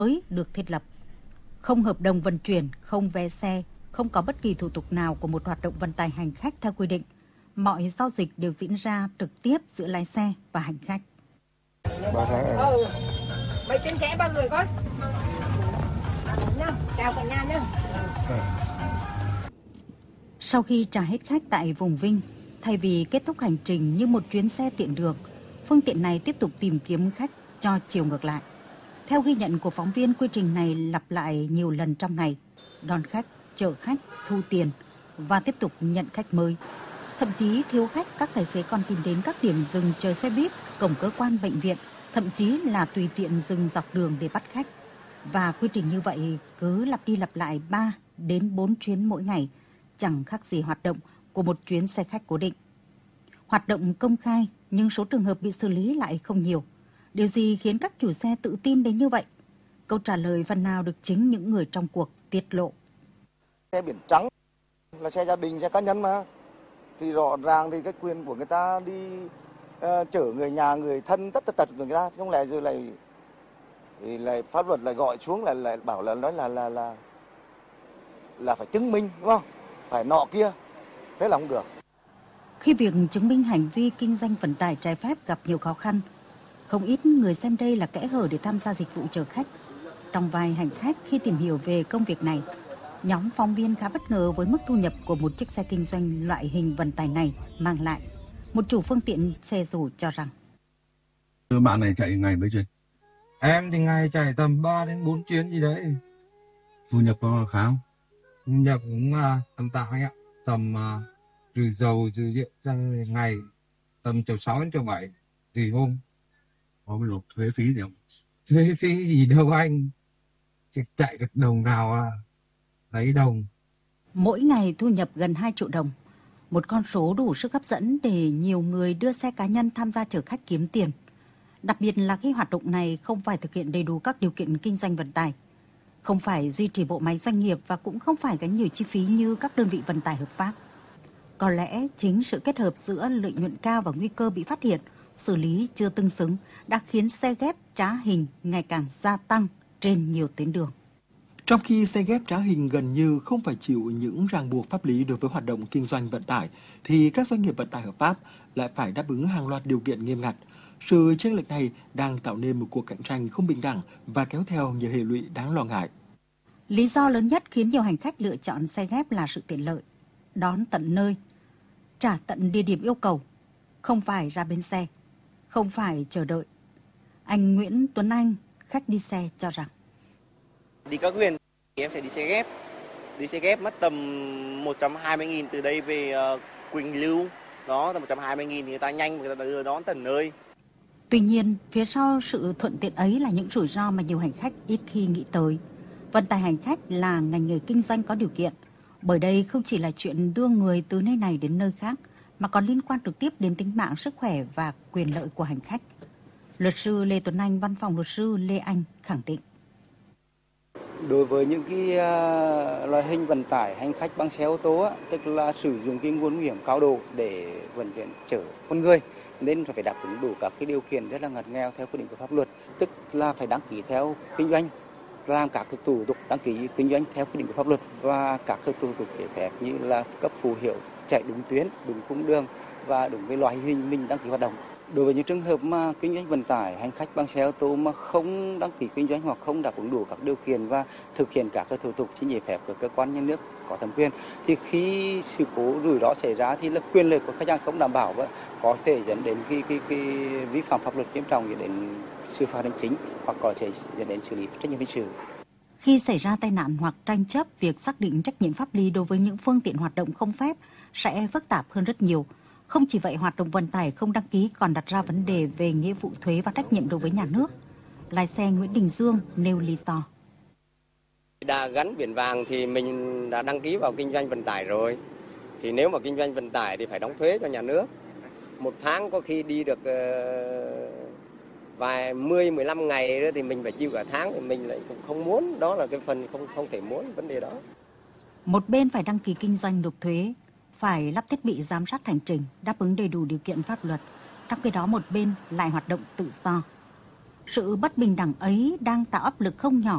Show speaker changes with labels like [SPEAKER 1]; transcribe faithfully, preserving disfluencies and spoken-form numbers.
[SPEAKER 1] mới được thiết lập. Không hợp đồng vận chuyển, không vé xe, không có bất kỳ thủ tục nào của một hoạt động vận tải hành khách theo quy định. Mọi giao dịch đều diễn ra trực tiếp giữa lái xe và hành khách.
[SPEAKER 2] Ừ, mấy trên xe bao người con? Chào cả nhà nhé.
[SPEAKER 1] Sau khi trả hết khách tại vùng Vinh, thay vì kết thúc hành trình như một chuyến xe tiện đường, phương tiện này tiếp tục tìm kiếm khách cho chiều ngược lại. Theo ghi nhận của phóng viên, quy trình này lặp lại nhiều lần trong ngày, đón khách, chở khách, thu tiền và tiếp tục nhận khách mới. Thậm chí thiếu khách, các tài xế còn tìm đến các điểm dừng chờ xe buýt, cổng cơ quan, bệnh viện, thậm chí là tùy tiện dừng dọc đường để bắt khách. Và quy trình như vậy cứ lặp đi lặp lại ba đến bốn chuyến mỗi ngày, chẳng khác gì hoạt động của một chuyến xe khách cố định. Hoạt động công khai nhưng số trường hợp bị xử lý lại không nhiều. Điều gì khiến các chủ xe tự tin đến như vậy? Câu trả lời phần nào được chính những người trong cuộc tiết lộ.
[SPEAKER 3] Xe biển trắng là xe gia đình, xe cá nhân mà. Thì rõ ràng thì cái quyền của người ta đi uh, chở người nhà, người thân, tất tất tật người ta, không lẽ rồi lại thì lại pháp luật lại gọi xuống là lại bảo là nói là là là là phải chứng minh, đúng không? Phải nọ kia. Thế là không được.
[SPEAKER 1] Khi việc chứng minh hành vi kinh doanh vận tải trái phép gặp nhiều khó khăn, không ít người xem đây là kẽ hở để tham gia dịch vụ chở khách. Trong vai hành khách, khi tìm hiểu về công việc này, nhóm phóng viên khá bất ngờ với mức thu nhập của một chiếc xe kinh doanh loại hình vận tải này mang lại. Một chủ phương tiện xe dù cho rằng:
[SPEAKER 4] Bạn này chạy ngày mấy chuyến?
[SPEAKER 5] Em thì ngày chạy tầm ba đến bốn chuyến gì đấy.
[SPEAKER 4] Thu nhập có khá không?
[SPEAKER 5] Thu nhập cũng uh, tầm tạm anh ạ. Tầm uh, trừ dầu, trừ rượu ra ngày tầm triệu sáu đến triệu bảy tùy hôm.
[SPEAKER 4] Có cái nộp thuế phí gì không?
[SPEAKER 5] Thuế phí gì đâu anh. Chỉ chạy được đồng nào à, lấy đồng.
[SPEAKER 1] Mỗi ngày thu nhập gần hai triệu đồng. Một con số đủ sức hấp dẫn để nhiều người đưa xe cá nhân tham gia chở khách kiếm tiền. Đặc biệt là khi hoạt động này không phải thực hiện đầy đủ các điều kiện kinh doanh vận tải, không phải duy trì bộ máy doanh nghiệp và cũng không phải gánh nhiều chi phí như các đơn vị vận tải hợp pháp. Có lẽ chính sự kết hợp giữa lợi nhuận cao và nguy cơ bị phát hiện, xử lý chưa tương xứng đã khiến xe ghép trá hình ngày càng gia tăng trên nhiều tuyến đường.
[SPEAKER 6] Trong khi xe ghép trá hình gần như không phải chịu những ràng buộc pháp lý đối với hoạt động kinh doanh vận tải, thì các doanh nghiệp vận tải hợp pháp lại phải đáp ứng hàng loạt điều kiện nghiêm ngặt. Sự chênh lệch này đang tạo nên một cuộc cạnh tranh không bình đẳng và kéo theo nhiều hệ lụy đáng lo ngại.
[SPEAKER 1] Lý do lớn nhất khiến nhiều hành khách lựa chọn xe ghép là sự tiện lợi, đón tận nơi, trả tận địa điểm yêu cầu, không phải ra bến xe, không phải chờ đợi. Anh Nguyễn Tuấn Anh, khách đi xe cho rằng:
[SPEAKER 7] Đi các huyện thì em sẽ đi xe ghép. Đi xe ghép mất tầm một trăm hai mươi nghìn từ đây về uh, Quỳnh Lưu. Đó, tầm một trăm hai mươi nghìn thì người ta nhanh, người ta đưa đón tận nơi.
[SPEAKER 1] Tuy nhiên, phía sau sự thuận tiện ấy là những rủi ro mà nhiều hành khách ít khi nghĩ tới. Vận tải hành khách là ngành nghề kinh doanh có điều kiện, bởi đây không chỉ là chuyện đưa người từ nơi này đến nơi khác, mà còn liên quan trực tiếp đến tính mạng, sức khỏe và quyền lợi của hành khách. Luật sư Lê Tuấn Anh, văn phòng luật sư Lê Anh khẳng định:
[SPEAKER 8] Đối với những cái uh, loại hình vận tải hành khách bằng xe ô tô, á, tức là sử dụng cái nguồn nguy hiểm cao độ để vận chuyển chở con người, nên phải đáp ứng đủ các cái điều kiện rất là ngặt nghèo theo quy định của pháp luật, tức là phải đăng ký theo kinh doanh, làm các cái thủ tục đăng ký kinh doanh theo quy định của pháp luật và các cái thủ tục giấy phép như là cấp phù hiệu, chạy đúng tuyến, đúng cung đường và đúng cái loại hình mình đăng ký hoạt động. Đối với những trường hợp mà kinh doanh vận tải hành khách bằng xe ô tô mà không đăng ký kinh doanh hoặc không đáp ứng đủ các điều kiện và thực hiện các cái thủ tục xin giấy phép của cơ quan nhà nước có thẩm quyền, thì khi sự cố rủi ro xảy ra thì là quyền lợi của khách hàng không đảm bảo và có thể dẫn đến cái cái cái vi phạm pháp luật nghiêm trọng, dẫn đến xử phạt hành chính hoặc có thể dẫn đến xử lý trách nhiệm hình sự.
[SPEAKER 1] Khi xảy ra tai nạn hoặc tranh chấp, việc xác định trách nhiệm pháp lý đối với những phương tiện hoạt động không phép sẽ phức tạp hơn rất nhiều. Không chỉ vậy, hoạt động vận tải không đăng ký còn đặt ra vấn đề về nghĩa vụ thuế và trách nhiệm đối với nhà nước. Lái xe Nguyễn Đình Dương nêu lý do:
[SPEAKER 7] Đã gắn biển vàng thì mình đã đăng ký vào kinh doanh vận tải rồi. Thì nếu mà kinh doanh vận tải thì phải đóng thuế cho nhà nước. Một tháng có khi đi được uh, vài mười, mười lăm ngày đó thì mình phải chịu cả tháng, thì mình lại cũng không muốn. Đó là cái phần không không thể muốn vấn đề đó.
[SPEAKER 1] Một bên phải đăng ký kinh doanh nộp thuế, phải lắp thiết bị giám sát hành trình, đáp ứng đầy đủ điều kiện pháp luật. Trong khi đó một bên lại hoạt động tự do. Sự bất bình đẳng ấy đang tạo áp lực không nhỏ